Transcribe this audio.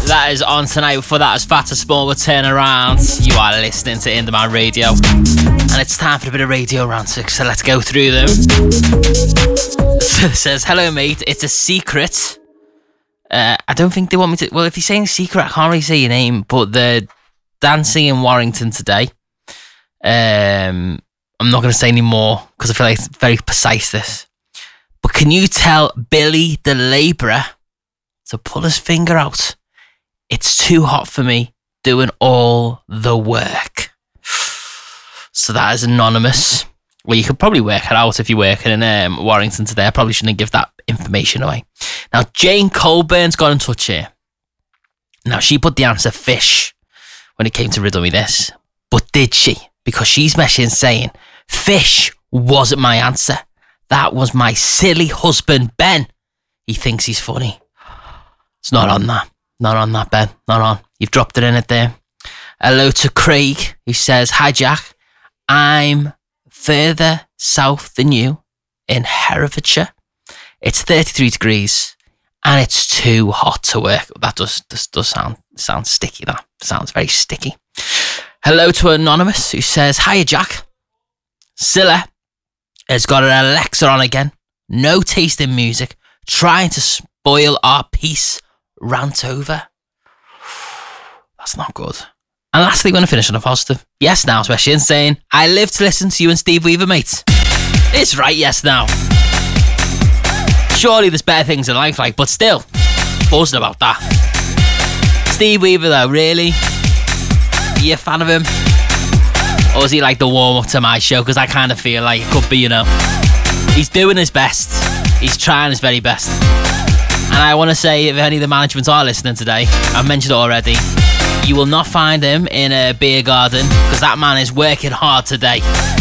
That is on tonight. Before that was Fat and Small with Turn Around. You are listening to In Demand Radio. And it's time for a bit of radio ranting, so let's go through them. So it says, hello mate, it's a secret. I don't think they want me to... Well, if you're saying secret, I can't really say your name, but they're dancing in Warrington today. I'm not going to say any more, because I feel like it's very precise, this. But can you tell Billy the labourer to pull his finger out? It's too hot for me doing all the work. So that is anonymous. Well, you could probably work it out if you're working in Warrington today. I probably shouldn't give that information away. Now, Jane Colburn's got in touch here. Now, she put the answer fish when it came to riddle me this. But did she? Because she's messaging saying, fish wasn't my answer. That was my silly husband, Ben. He thinks he's funny. It's not on that. Not on that, Ben. Not on. You've dropped it in it there. Hello to Craig, who says, hi, Jack. I'm further south than you in Herefordshire. It's 33 degrees and it's too hot to work. That does sound sticky. That sounds very sticky. Hello to Anonymous, who says, hiya, Jack. Scylla has got her Alexa on again. No taste in music. Trying to spoil our peace. Rant over. That's not good. And lastly, we're going to finish on a positive. Yes Now, especially in saying, I live to listen to you and Steve Weaver, mate. It's right, yes now. Surely there's better things in life, like, but still, buzzing about that. Steve Weaver, though, really? Are you a fan of him? Or is he like the warm-up to my show? Because I kind of feel like it could be, you know. He's doing his best. He's trying his very best. And I want to say, if any of the management are listening today, I've mentioned it already, you will not find him in a beer garden, because that man is working hard today.